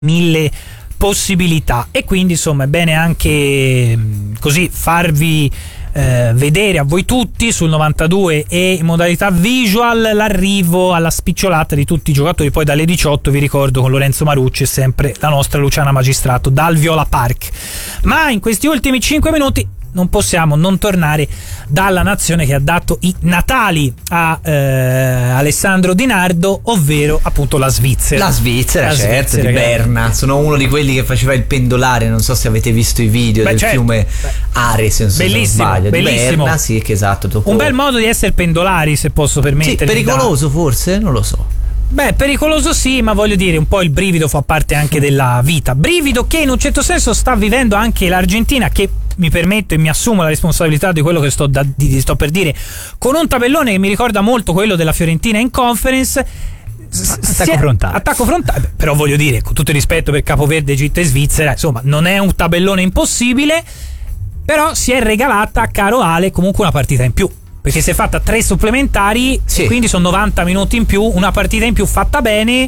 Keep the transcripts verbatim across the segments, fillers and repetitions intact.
mille possibilità, e quindi insomma è bene anche così farvi eh, vedere a voi tutti sul novantadue e in modalità visual l'arrivo alla spicciolata di tutti i giocatori. Poi dalle diciotto vi ricordo con Lorenzo Marucci e sempre la nostra Luciana Magistrato dal Viola Park. Ma in questi ultimi cinque minuti non possiamo non tornare dalla nazione che ha dato i natali a eh, Alessandro Di Nardo, ovvero appunto la Svizzera. La Svizzera, la certo, Svizzera, di Berna. Che... Sono uno di quelli che faceva il pendolare, non so se avete visto i video. Beh, del certo. fiume Ares, non so bellissimo, se non sbaglio, bellissimo. Di Berna, sì, che esatto. Dopo... Un bel modo di essere pendolari, se posso permettermi. Sì, pericoloso da... forse, non lo so. Beh, pericoloso sì, ma voglio dire, un po' il brivido fa parte anche della vita. Brivido che in un certo senso sta vivendo anche l'Argentina, che mi permetto e mi assumo la responsabilità di quello che sto, da, di, sto per dire, con un tabellone che mi ricorda molto quello della Fiorentina in Conference. Attacco frontale. Attacco frontale, però voglio dire, con tutto il rispetto per Capoverde, Egitto e Svizzera, insomma, non è un tabellone impossibile, però si è regalata, caro Ale, comunque una partita in più. Perché si è fatta tre supplementari, sì. Quindi sono novanta minuti in più, una partita in più fatta bene.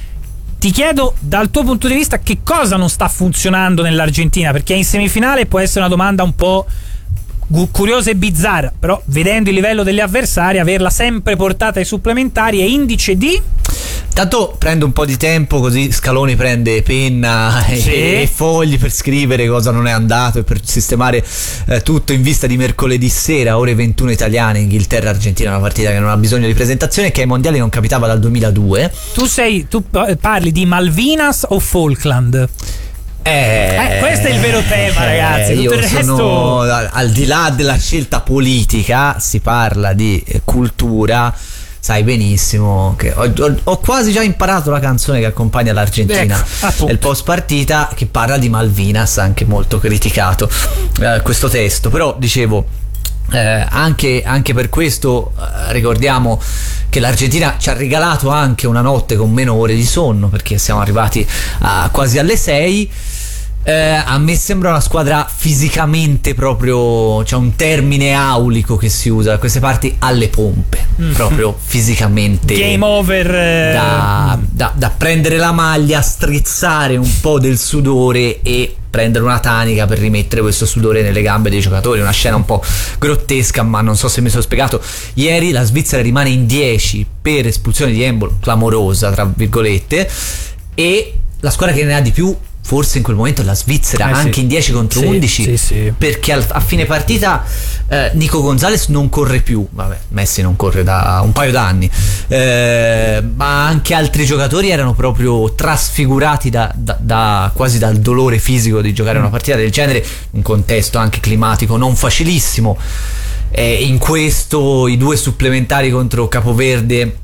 Ti chiedo dal tuo punto di vista che cosa non sta funzionando nell'Argentina, perché in semifinale può essere una domanda un po' curiosa e bizzarra, però vedendo il livello degli avversari, averla sempre portata ai supplementari è indice di... Tanto prendo un po' di tempo, così Scaloni prende penna sì. e, e fogli per scrivere cosa non è andato e per sistemare eh, tutto in vista di mercoledì sera, ore ventuno italiane, Inghilterra-Argentina, una partita che non ha bisogno di presentazione, che ai mondiali non capitava dal duemiladue. Tu sei, tu parli di Malvinas o Falkland? Eh, eh, questo è il vero tema, ragazzi. Tutto io il resto... sono, al di là della scelta politica, si parla di cultura. Sai benissimo che ho, ho, ho quasi già imparato la canzone che accompagna l'Argentina, ecco, il post partita, che parla di Malvinas, anche molto criticato eh, questo testo. Però dicevo, eh, anche, anche per questo eh, ricordiamo che l'Argentina ci ha regalato anche una notte con meno ore di sonno, perché siamo arrivati a, quasi alle sei. Eh, a me sembra una squadra fisicamente proprio, c'è un termine aulico che si usa da queste parti, alle pompe, mm. proprio fisicamente game over, eh. da, da, da prendere la maglia, strizzare un po' del sudore e prendere una tanica per rimettere questo sudore nelle gambe dei giocatori. Una scena un po' grottesca, ma non so se mi sono spiegato. Ieri la Svizzera rimane in dieci per espulsione di Embolo, clamorosa tra virgolette, e la squadra che ne ha di più forse in quel momento la Svizzera, eh anche sì. in dieci contro sì, undici, sì, sì. Perché al, a fine partita eh, Nico Gonzalez non corre più, vabbè, Messi non corre da un paio d'anni, eh, ma anche altri giocatori erano proprio trasfigurati da, da, da quasi dal dolore fisico di giocare una partita del genere, un contesto anche climatico non facilissimo. Eh, in questo i due supplementari contro Capoverde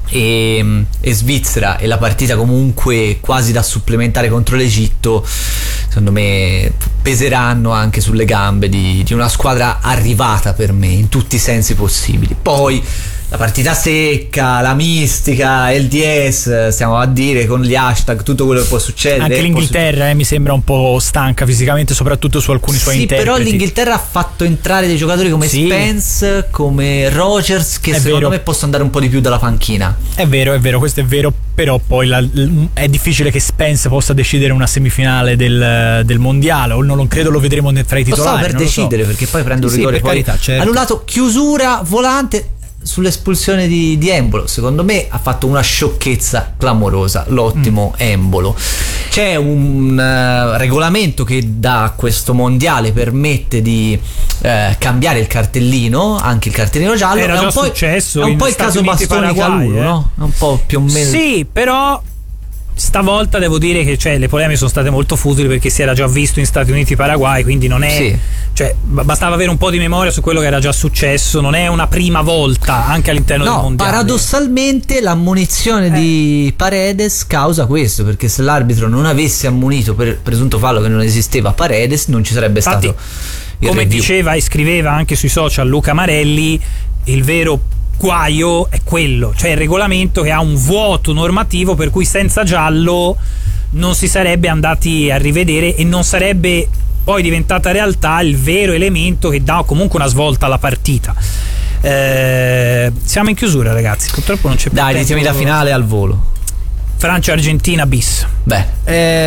E, e Svizzera e la partita comunque quasi da supplementare contro l'Egitto, secondo me peseranno anche sulle gambe di, di una squadra arrivata per me in tutti i sensi possibili. Poi la partita secca, la mistica, il D S, stiamo a dire con gli hashtag tutto quello che può succedere. Anche l'Inghilterra succedere. eh, mi sembra un po' stanca fisicamente, soprattutto su alcuni suoi sì, interpreti. Però l'Inghilterra ha fatto entrare dei giocatori come sì. Spence, come Rogers, che è secondo vero. me possono andare un po' di più dalla panchina. È vero, è vero, questo è vero, però poi la, è difficile che Spence possa decidere una semifinale del, del mondiale, o non, non credo lo vedremo tra i titolari. Lo stavo per decidere, so. perché poi prende un sì, rigore sì, poi carità, certo. annullato, chiusura volante sull'espulsione di, di Embolo. Secondo me ha fatto una sciocchezza clamorosa l'ottimo mm. Embolo. C'è un uh, regolamento che da questo mondiale permette di uh, cambiare il cartellino, anche il cartellino giallo. Era è già un po', successo è un in po' il Stati caso Uniti, Bastoni Calulu, eh? no? È un po' più o meno. Sì, però stavolta devo dire che cioè, le polemiche sono state molto futili, perché si era già visto in Stati Uniti Paraguay, quindi non è sì. cioè, bastava avere un po' di memoria su quello che era già successo, non è una prima volta anche all'interno no, del mondiale. Paradossalmente l'ammonizione eh. di Paredes causa questo, perché se l'arbitro non avesse ammonito per presunto fallo che non esisteva Paredes, non ci sarebbe Infatti, stato il come review. diceva e scriveva anche sui social Luca Marelli, il vero guaio è quello, cioè il regolamento che ha un vuoto normativo per cui senza giallo non si sarebbe andati a rivedere e non sarebbe poi diventata realtà il vero elemento che dà comunque una svolta alla partita. Eh, siamo in chiusura, ragazzi, purtroppo non c'è più dai, tempo. diciamo la finale al volo. Francia-Argentina bis. Beh, Eh,